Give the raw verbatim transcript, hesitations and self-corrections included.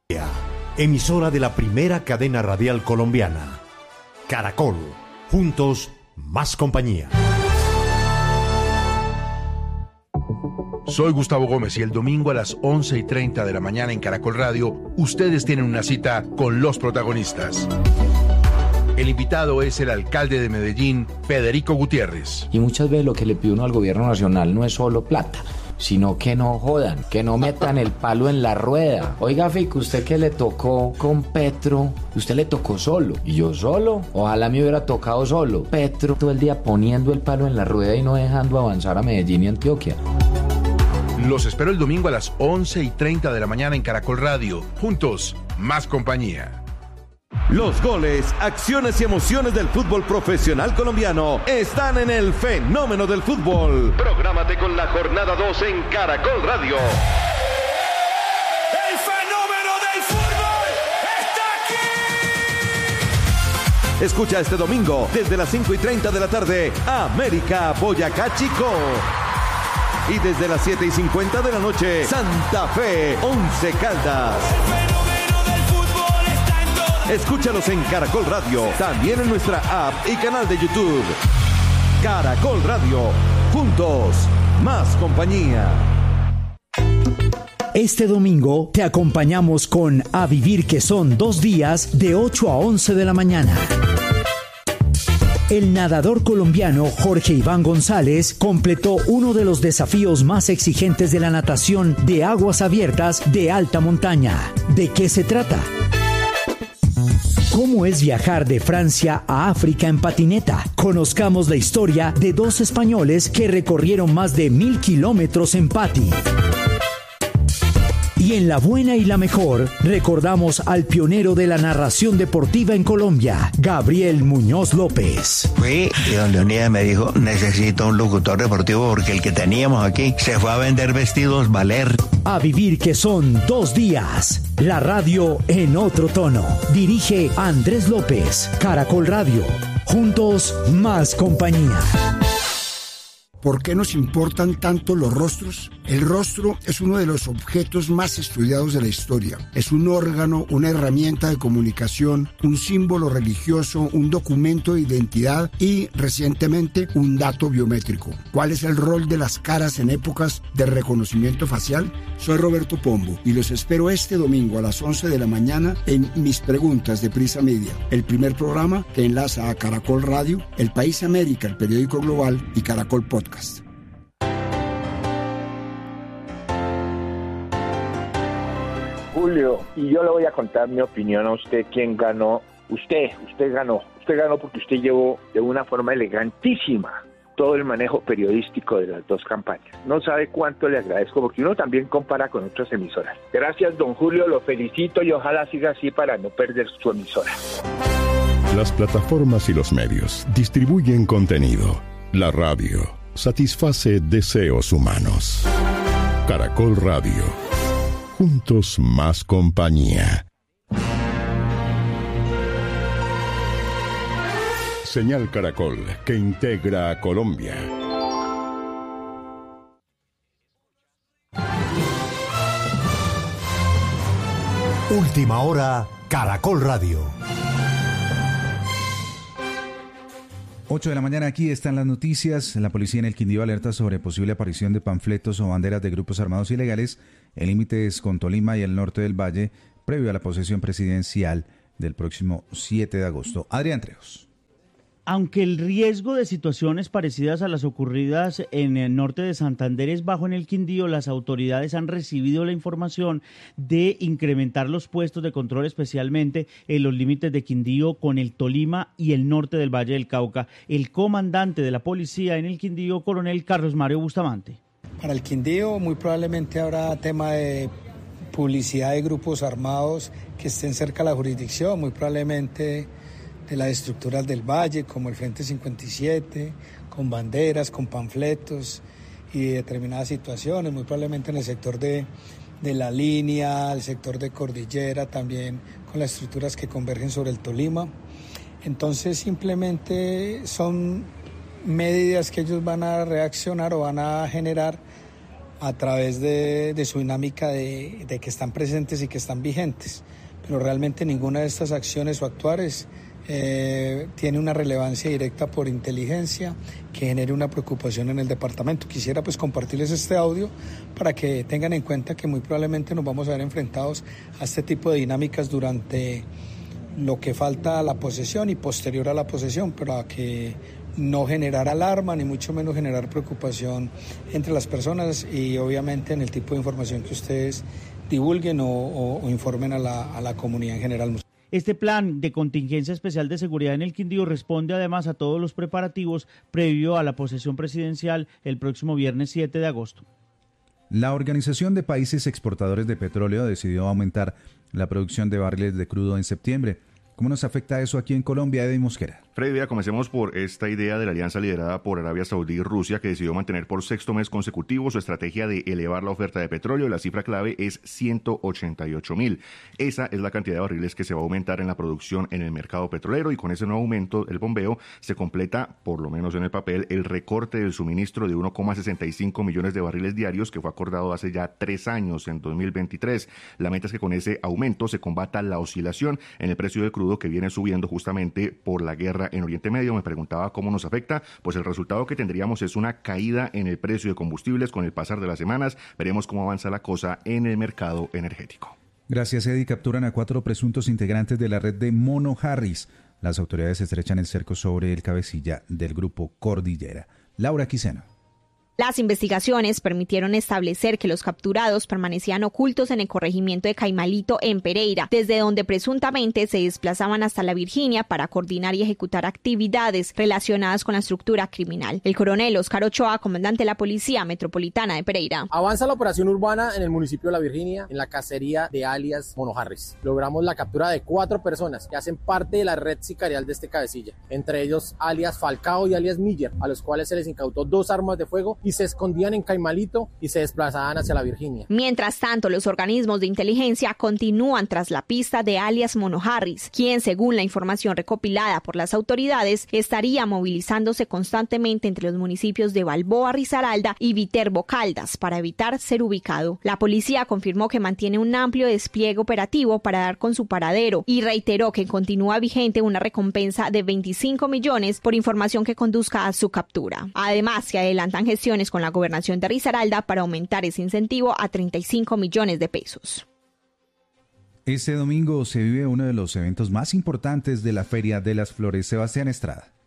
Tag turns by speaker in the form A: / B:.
A: Emisora de la primera cadena radial colombiana. Caracol, juntos, más compañía.
B: Soy Gustavo Gómez y el domingo a las once y treinta de la mañana en Caracol Radio, ustedes tienen una cita con los protagonistas. El invitado es el alcalde de Medellín, Federico Gutiérrez.
C: Y muchas veces lo que le pide uno al gobierno nacional no es solo plata, sino que no jodan, que no metan el palo en la rueda. Oiga, Fico, usted que le tocó con Petro, usted le tocó solo, y yo solo, ojalá me hubiera tocado solo. Petro todo el día poniendo el palo en la rueda y no dejando avanzar a Medellín y Antioquia.
B: Los espero el domingo a las once y treinta de la mañana en Caracol Radio. Juntos, más compañía.
D: Los goles, acciones y emociones del fútbol profesional colombiano están en el Fenómeno del Fútbol. Prográmate con la jornada dos en Caracol Radio.
E: ¡El fenómeno del fútbol está aquí!
D: Escucha este domingo desde las cinco y treinta de la tarde América Boyacá Chico. Y desde las siete y cincuenta de la noche Santa Fe Once Caldas. Escúchalos en Caracol Radio, también en nuestra app y canal de YouTube. Caracol Radio, juntos, más compañía.
F: Este domingo te acompañamos con A Vivir, que son dos días de ocho a once de la mañana. El nadador colombiano Jorge Iván González completó uno de los desafíos más exigentes de la natación de aguas abiertas de alta montaña. ¿De qué se trata? ¿Cómo es viajar de Francia a África en patineta? Conozcamos la historia de dos españoles que recorrieron más de mil kilómetros en pati. Y en La Buena y la Mejor, recordamos al pionero de la narración deportiva en Colombia, Gabriel Muñoz López.
G: Fui y don Leonidas me dijo, necesito un locutor deportivo porque el que teníamos aquí se fue a vender vestidos Valer.
F: A Vivir, que son dos días. La radio en otro tono. Dirige Andrés López. Caracol Radio. Juntos, más compañía.
H: ¿Por qué nos importan tanto los rostros? El rostro es uno de los objetos más estudiados de la historia. Es un órgano, una herramienta de comunicación, un símbolo religioso, un documento de identidad y, recientemente, un dato biométrico. ¿Cuál es el rol de las caras en épocas de reconocimiento facial? Soy Roberto Pombo y los espero este domingo a las once de la mañana en Mis Preguntas de Prisa Media, el primer programa que enlaza a Caracol Radio, El País América, el periódico global, y Caracol Podcast.
I: Julio, y yo le voy a contar mi opinión a usted. ¿Quién ganó? Usted, usted ganó. Usted ganó porque usted llevó de una forma elegantísima todo el manejo periodístico de las dos campañas. No sabe cuánto le agradezco, porque uno también compara con otras emisoras. Gracias, don Julio, lo felicito y ojalá siga así para no perder su emisora.
J: Las plataformas y los medios distribuyen contenido. La radio satisface deseos humanos. Caracol Radio. Juntos, más compañía. Señal Caracol, que integra a Colombia.
A: Última hora, Caracol Radio.
K: ocho de la mañana, aquí están las noticias. La policía en el Quindío alerta sobre posible aparición de panfletos o banderas de grupos armados ilegales en límites con Tolima y el norte del Valle, previo a la posesión presidencial del próximo siete de agosto. Adrián Trejos.
L: Aunque el riesgo de situaciones parecidas a las ocurridas en el norte de Santander es bajo en el Quindío, las autoridades han recibido la información de incrementar los puestos de control, especialmente en los límites de Quindío con el Tolima y el norte del Valle del Cauca. El comandante de la policía en el Quindío, coronel Carlos Mario Bustamante.
M: Para el Quindío muy probablemente habrá tema de publicidad de grupos armados que estén cerca de la jurisdicción, muy probablemente de las estructuras del Valle, como el Frente cincuenta y siete, con banderas, con panfletos y determinadas situaciones, muy probablemente en el sector de, de la línea, el sector de Cordillera, también con las estructuras que convergen sobre el Tolima. Entonces simplemente son medidas que ellos van a reaccionar o van a generar a través de, de su dinámica de, de que están presentes y que están vigentes. Pero realmente ninguna de estas acciones o actuares eh, tiene una relevancia directa por inteligencia que genere una preocupación en el departamento. Quisiera pues compartirles este audio para que tengan en cuenta que muy probablemente nos vamos a ver enfrentados a este tipo de dinámicas durante lo que falta a la posesión y posterior a la posesión, para que no generar alarma ni mucho menos generar preocupación entre las personas y obviamente en el tipo de información que ustedes divulguen o, o, o informen a la, a la comunidad en general.
L: Este plan de contingencia especial de seguridad en el Quindío responde además a todos los preparativos previo a la posesión presidencial el próximo viernes siete de agosto.
K: La Organización de Países Exportadores de Petróleo decidió aumentar la producción de barriles de crudo en septiembre. ¿Cómo nos afecta eso aquí en Colombia, Eddy Mosquera?
N: Freddy, vea, comencemos por esta idea de la alianza liderada por Arabia Saudí y Rusia, que decidió mantener por sexto mes consecutivo su estrategia de elevar la oferta de petróleo. La cifra clave es ciento ochenta y ocho mil. Esa es la cantidad de barriles que se va a aumentar en la producción en el mercado petrolero, y con ese nuevo aumento, el bombeo, se completa, por lo menos en el papel, el recorte del suministro de uno coma sesenta y cinco millones de barriles diarios que fue acordado hace ya tres años, en dos mil veintitrés. La meta es que con ese aumento se combata la oscilación en el precio del crudo, que viene subiendo justamente por la guerra en Oriente Medio. Me preguntaba cómo nos afecta. Pues el resultado que tendríamos es una caída en el precio de combustibles con el pasar de las semanas. Veremos cómo avanza la cosa en el mercado energético.
K: Gracias, Eddy. Capturan a cuatro presuntos integrantes de la red de Mono Harris. Las autoridades estrechan el cerco sobre el cabecilla del grupo Cordillera. Laura Quiseno.
O: Las investigaciones permitieron establecer que los capturados permanecían ocultos en el corregimiento de Caimalito, en Pereira, desde donde presuntamente se desplazaban hasta la Virginia para coordinar y ejecutar actividades relacionadas con la estructura criminal. El coronel Oscar Ochoa, comandante de la Policía Metropolitana de Pereira.
P: Avanza la operación urbana en el municipio de La Virginia, en la cacería de alias Mono Harris. Logramos la captura de cuatro personas que hacen parte de la red sicarial de este cabecilla, entre ellos alias Falcao y alias Miller, a los cuales se les incautó dos armas de fuego y se escondían en Caimalito y se desplazaban hacia la Virginia.
O: Mientras tanto, los organismos de inteligencia continúan tras la pista de alias Mono Harris, quien, según la información recopilada por las autoridades, estaría movilizándose constantemente entre los municipios de Balboa, Risaralda y Viterbo, Caldas, para evitar ser ubicado. La policía confirmó que mantiene un amplio despliegue operativo para dar con su paradero y reiteró que continúa vigente una recompensa de veinticinco millones por información que conduzca a su captura. Además, se adelantan gestiones con la gobernación de Risaralda para aumentar ese incentivo a treinta y cinco millones de pesos.
K: Este domingo se vive uno de los eventos más importantes de la Feria de las Flores. Sebastián Estrada.